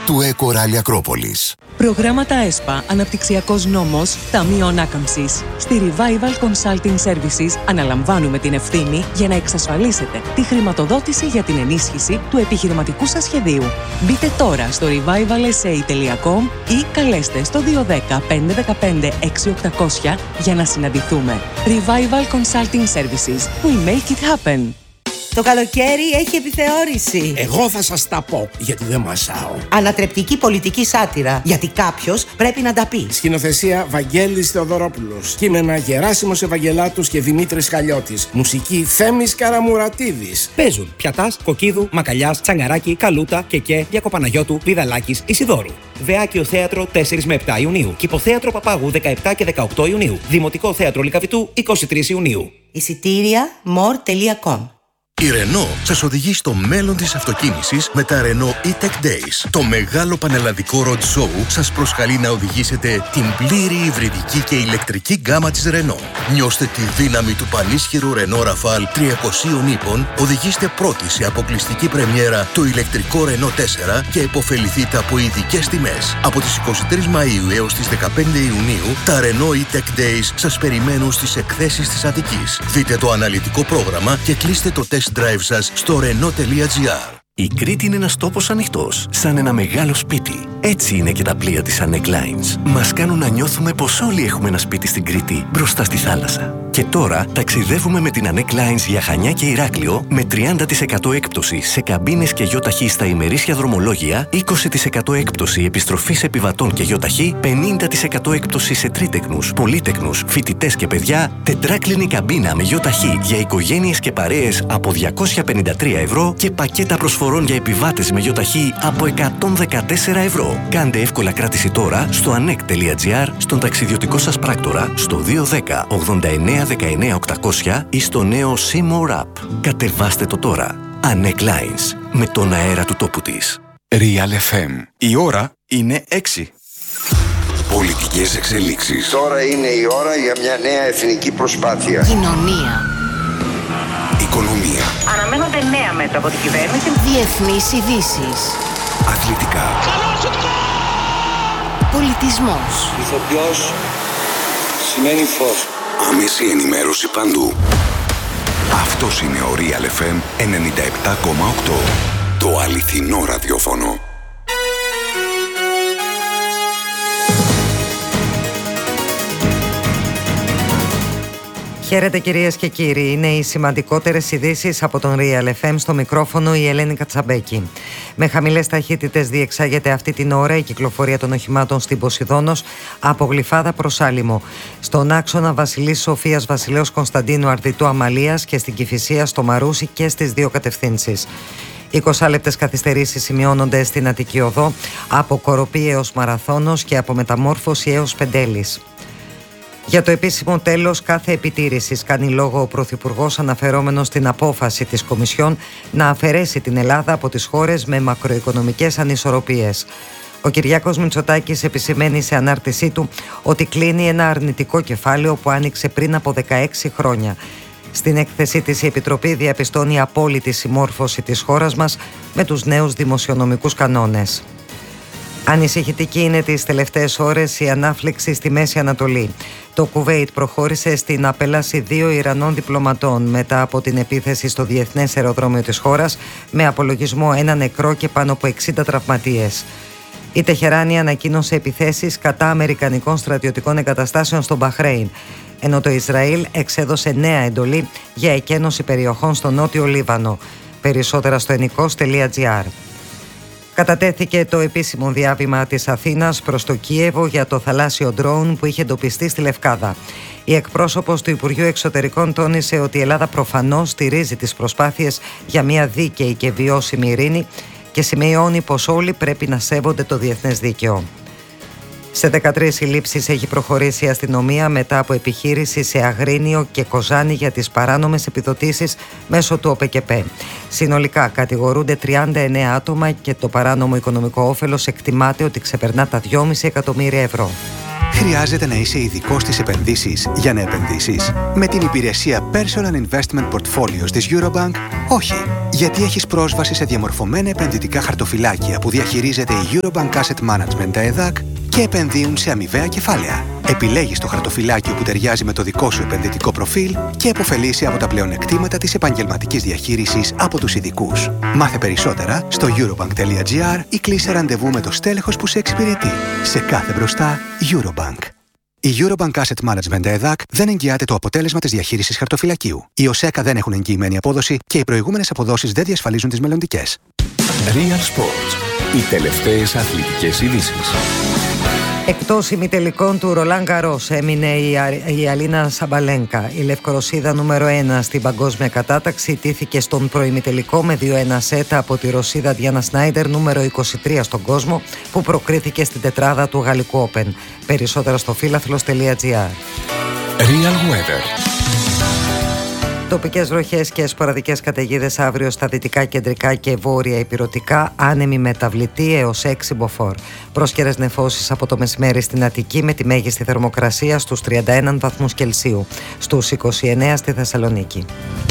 του Εκοράλι Ακρόπολης. Προγράμματα ΕΣΠΑ, Αναπτυξιακός Νόμος, Ταμείο Ανάκαμψης. Στη Revival Consulting Services αναλαμβάνουμε την ευθύνη για να εξασφαλίσετε τη χρηματοδότηση για την ενίσχυση του επιχειρηματικού σας σχεδίου. Μπείτε τώρα στο revivalsa.com ή καλέστε στο 210 515 6800 για να συναντηθούμε. Revival Consulting Services. We make it happen. Το καλοκαίρι έχει επιθεώρηση. Εγώ θα σας τα πω, γιατί δεν μασάω. Ανατρεπτική πολιτική σάτυρα, γιατί κάποιος πρέπει να τα πει. Σκηνοθεσία Βαγγέλης Θεοδωρόπουλος. Κείμενα Γεράσιμος Ευαγγελάτους και Δημήτρης Χαλιώτης. Μουσική Θέμης Καραμουρατίδης. Παίζουν Πιατάς, Κοκκίδου, Μακαλιάς, Τσαγκαράκη, Καλούτα, Κεκέ, Διακοπαναγιώτου, Πηδαλάκης, Ισιδώρου. Δεάκιο Θέατρο 4 με 7 Ιουνίου. Κηποθέατρο Παπάγου 17 και 18 Ιουνίου. Δημοτικό Θέατρο Λυκαβητού 23 Ιουνίου. Εισιτήρια more.com. Η Renault σας οδηγεί στο μέλλον της αυτοκίνησης με τα Renault E-Tech Days. Το μεγάλο πανελλαδικό road show σας προσκαλεί να οδηγήσετε την πλήρη υβριδική και ηλεκτρική γκάμα της Renault. Νιώστε τη δύναμη του πανίσχυρου Renault Rafale 300 ύπων, οδηγήστε πρώτοι σε αποκλειστική πρεμιέρα το ηλεκτρικό Renault 4 και επωφεληθείτε από ειδικές τιμές. Από τις 23 Μαΐου έως τις 15 Ιουνίου, τα Renault E-Tech Days σας περιμένουν στις εκθέσεις της Αττικής. Δείτε το αναλυτικό πρόγραμμα και κλείστε το test drive σας στο renault.gr. Η Κρήτη είναι ένας τόπος ανοιχτός, σαν ένα μεγάλο σπίτι. Έτσι είναι και τα πλοία της Anek Lines. Μας κάνουν να νιώθουμε πως όλοι έχουμε ένα σπίτι στην Κρήτη, μπροστά στη θάλασσα. Και τώρα ταξιδεύουμε με την Anek Lines για Χανιά και Ηράκλειο με 30% έκπτωση σε καμπίνες και γιοταχή στα ημερήσια δρομολόγια, 20% έκπτωση επιστροφής επιβατών και γιοταχή, 50% έκπτωση σε τρίτεκνους, πολύτεκνους, φοιτητές και παιδιά, τετράκλινη καμπίνα με γιοταχή για οικογένειες και παρέες από 253 ευρώ και πακέτα προσφορών για επιβάτες με γιοταχή από 114 ευρώ. Κάντε εύκολα κράτηση τώρα στο anek.gr, στον ταξιδιωτικό σας πράκτορα, στο 210 89 19 800 ή στο νέο Seymour App. Κατεβάστε το τώρα. Anek Lines, με τον αέρα του τόπου της. Real FM. Η ώρα είναι 6. Πολιτικές εξελίξεις. Τώρα είναι η ώρα για μια νέα εθνική προσπάθεια. Κοινωνία. Οικονομία. Αναμένονται νέα μέτρα από την κυβέρνηση. Διεθνείς ειδήσεις. Αθλητικά. Πολιτισμός. Ηθοποιός σημαίνει φως. Άμεση ενημέρωση παντού. Αυτός είναι ο Real FM 97,8. Το αληθινό ραδιόφωνο. Χαίρετε κυρίες και κύριοι, είναι οι σημαντικότερες ειδήσεις από τον Real FM, στο μικρόφωνο η Ελένη Κατσαμπέκη. Με χαμηλές ταχύτητες διεξάγεται αυτή την ώρα η κυκλοφορία των οχημάτων στην Ποσειδώνος από Γλυφάδα προς Άλυμο, στον άξονα Βασιλής Σοφίας Βασιλέως Κωνσταντίνου Αρδιτού Αμαλίας και στην Κηφισία στο Μαρούσι και στις δύο κατευθύνσεις. 20 λεπτές καθυστερήσεις σημειώνονται στην Αττική Οδό από Κοροπή έως Μαραθώνος και από Μεταμόρφωση έως Πεντέλης. Για το επίσημο τέλος κάθε επιτήρησης κάνει λόγο ο Πρωθυπουργός, αναφερόμενος στην απόφαση της Κομισιόν να αφαιρέσει την Ελλάδα από τις χώρες με μακροοικονομικές ανισορροπίες. Ο Κυριάκος Μητσοτάκης επισημαίνει σε ανάρτησή του ότι κλείνει ένα αρνητικό κεφάλαιο που άνοιξε πριν από 16 χρόνια. Στην έκθεσή της η Επιτροπή διαπιστώνει απόλυτη συμμόρφωση της χώρας μας με τους νέους δημοσιονομικούς κανόνες. Ανησυχητική είναι τις τελευταίες ώρες η ανάφλεξη στη Μέση Ανατολή. Το Κουβέιτ προχώρησε στην απέλαση 2 Ιρανών διπλωματών μετά από την επίθεση στο διεθνές αεροδρόμιο της χώρας, με απολογισμό 1 νεκρό και πάνω από 60 τραυματίες. Η Τεχεράνη ανακοίνωσε επιθέσεις κατά αμερικανικών στρατιωτικών εγκαταστάσεων στο Μπαχρέιν, ενώ το Ισραήλ εξέδωσε νέα εντολή για εκένωση περιοχών στο νότιο Λίβανο. Περισσότερα στο ενικός.gr. Κατατέθηκε το επίσημο διάβημα της Αθήνας προς το Κίεβο για το θαλάσσιο ντρόουν που είχε εντοπιστεί στη Λευκάδα. Η εκπρόσωπος του Υπουργείου Εξωτερικών τόνισε ότι η Ελλάδα προφανώς στηρίζει τις προσπάθειες για μια δίκαιη και βιώσιμη ειρήνη και σημειώνει πως όλοι πρέπει να σέβονται το διεθνές δίκαιο. Σε 13 συλλήψεις έχει προχωρήσει η αστυνομία μετά από επιχείρηση σε Αγρίνιο και Κοζάνη για τις παράνομες επιδοτήσεις μέσω του ΟΠΕΚΕΠΕ. Συνολικά κατηγορούνται 39 άτομα και το παράνομο οικονομικό όφελος εκτιμάται ότι ξεπερνά τα 2,5 εκατομμύρια ευρώ. Χρειάζεται να είσαι ειδικός στις επενδύσεις για να επενδύσεις? Με την υπηρεσία Personal Investment Portfolios της Eurobank, όχι. Γιατί έχεις πρόσβαση σε διαμορφωμένα επενδυτικά χαρτοφυλάκια που διαχειρίζεται η Eurobank Asset Management, τα ΕΔΑΚ, και επενδύουν σε αμοιβαία κεφάλαια. Επιλέγεις το χαρτοφυλάκιο που ταιριάζει με το δικό σου επενδυτικό προφίλ και επωφελείσαι από τα πλεονεκτήματα της επαγγελματικής διαχείρισης από τους ειδικούς. Μάθε περισσότερα στο eurobank.gr ή κλείσε ραντεβού με το στέλεχος που σε εξυπηρετεί. Σε κάθε μπροστά, Eurobank. Η Eurobank Asset Management ΕΔΑΚ δεν εγγυάται το αποτέλεσμα της διαχείρισης χαρτοφυλακίου. Οι ΟΣΕΚΑ δεν έχουν εγγυημένη απόδοση και οι προηγούμενες αποδόσεις δεν διασφαλίζουν τις μελλοντικές. Real Sports. Οι τελευταίες αθλητικές ειδήσεις. Εκτός ημιτελικών του Ρολάν Γκαρός έμεινε η Αλίνα Σαμπαλένκα. Η Λευκορωσίδα νούμερο 1 στην παγκόσμια κατάταξη τήθηκε στον προημιτελικό με 2-1 σετ από τη Ρωσίδα Διάνα Σνάιντερ νούμερο 23 στον κόσμο, που προκρίθηκε στην τετράδα του Γαλλικού Open. Περισσότερα στο φίλαθλος.gr. Real Weather. Τοπικές βροχές και σποραδικές καταιγίδες αύριο στα δυτικά, κεντρικά και βόρεια ηπειρωτικά, άνεμη μεταβλητή έως 6 μποφόρ. Πρόσκαιρες νεφώσεις από το μεσημέρι στην Αττική με τη μέγιστη θερμοκρασία στους 31 βαθμούς Κελσίου, στους 29 στη Θεσσαλονίκη.